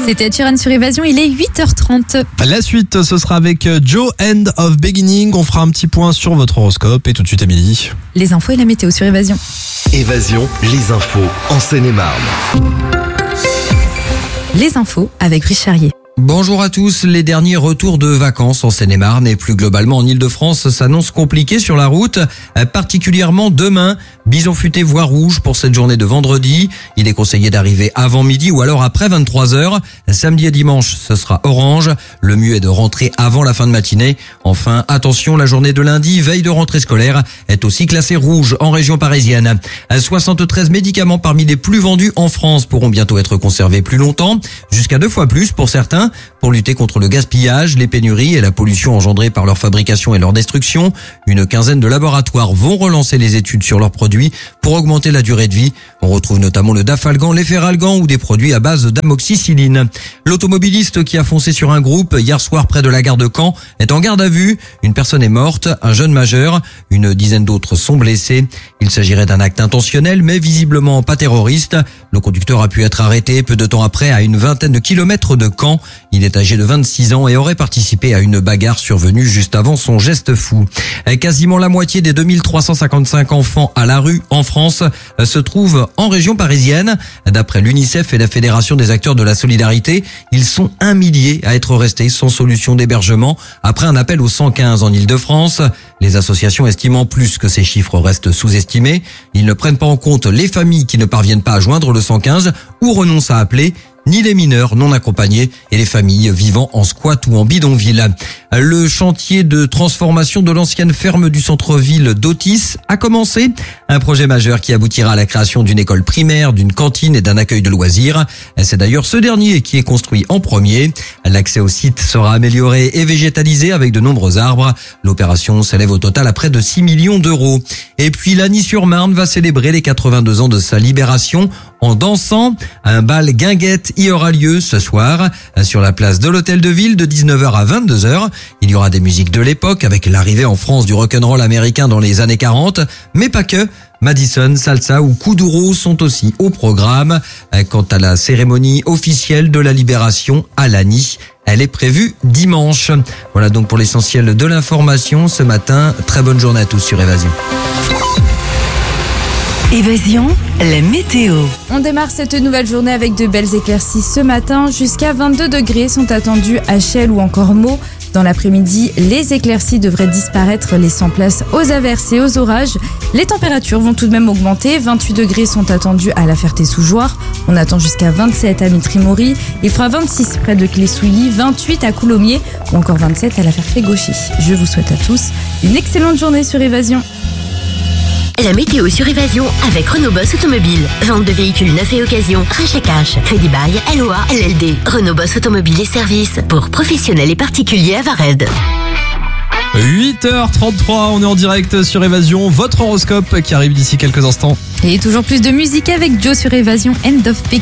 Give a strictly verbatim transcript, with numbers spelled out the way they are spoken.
C'était Turan sur Évasion, il est huit heures trente. La suite, ce sera avec Joe, End of Beginning. On fera un petit point sur votre horoscope et tout de suite Amélie. Les infos et la météo sur Évasion. Évasion, les infos en Seine-et-Marne. Les infos avec Brice Charrier. Bonjour à tous, les derniers retours de vacances en Seine-et-Marne et plus globalement en Ile-de-France s'annoncent compliqués sur la route, particulièrement demain. Bison futé voie rouge pour cette journée de vendredi. Il est conseillé d'arriver avant midi ou alors après vingt-trois heures. Samedi et dimanche, ce sera orange. Le mieux est de rentrer avant la fin de matinée. Enfin, attention, la journée de lundi, veille de rentrée scolaire, est aussi classée rouge en région parisienne. soixante-treize médicaments parmi les plus vendus en France pourront bientôt être conservés plus longtemps, jusqu'à deux fois plus pour certains. Pour lutter contre le gaspillage, les pénuries et la pollution engendrée par leur fabrication et leur destruction, une quinzaine de laboratoires vont relancer les études sur leurs produits pour augmenter la durée de vie. On retrouve notamment le dafalgan, l'efferalgan ou des produits à base d'amoxicilline. L'automobiliste qui a foncé sur un groupe hier soir près de la gare de Caen est en garde à vue. Une personne est morte, un jeune majeur, une dizaine d'autres sont blessés. Il s'agirait d'un acte intentionnel mais visiblement pas terroriste. Le conducteur a pu être arrêté peu de temps après à une vingtaine de kilomètres de Caen. Il est âgé de vingt-six ans et aurait participé à une bagarre survenue juste avant son geste fou. Quasiment la moitié des deux mille trois cent cinquante-cinq enfants à la rue en France se trouvent en région parisienne. D'après l'UNICEF et la Fédération des acteurs de la solidarité, ils sont un millier à être restés sans solution d'hébergement après un appel au cent quinze en Ile-de-France. Les associations estimant plus que ces chiffres restent sous-estimés. Ils ne prennent pas en compte les familles qui ne parviennent pas à joindre le cent quinze ou renoncent à appeler, ni les mineurs non accompagnés et les familles vivant en squat ou en bidonville. Le chantier de transformation de l'ancienne ferme du centre-ville d'Autis a commencé. Un projet majeur qui aboutira à la création d'une école primaire, d'une cantine et d'un accueil de loisirs. C'est d'ailleurs ce dernier qui est construit en premier. L'accès au site sera amélioré et végétalisé avec de nombreux arbres. L'opération s'élève au total à près de six millions d'euros. Et puis Lagny-sur-Marne va célébrer les quatre-vingt-deux ans de sa libération en dansant. Un bal guinguette y aura lieu ce soir sur la place de l'Hôtel de Ville de dix-neuf heures à vingt-deux heures. Il y aura des musiques de l'époque avec l'arrivée en France du rock'n'roll américain dans les années quarante, mais pas que. Madison, salsa ou kuduro sont aussi au programme. Quant à la cérémonie officielle de la libération à Lagny, elle est prévue dimanche. Voilà donc pour l'essentiel de l'information ce matin. Très bonne journée à tous sur Évasion. Évasion, la météo. On démarre cette nouvelle journée avec de belles éclaircies ce matin. Jusqu'à vingt-deux degrés sont attendus à Chelles ou encore Meaux. Dans l'après-midi, les éclaircies devraient disparaître, laissant place aux averses et aux orages. Les températures vont tout de même augmenter. vingt-huit degrés sont attendus à La Ferté-sous-Jouarre. On attend jusqu'à vingt-sept à Mitry-Mory. Il fera vingt-six près de Clé-Souilly, vingt-huit à Coulommiers ou encore vingt-sept à La Ferté-Gauchy. Je vous souhaite à tous une excellente journée sur Évasion. La météo sur Évasion avec Renault Boss Automobile. Vente de véhicules neufs et occasion, rachat cash, crédit bail, L O A, L L D. Renault Boss Automobile et services pour professionnels et particuliers à Vared. huit heures trente-trois, on est en direct sur Évasion. Votre horoscope qui arrive d'ici quelques instants. Et toujours plus de musique avec Joe sur Évasion, End of Beginning.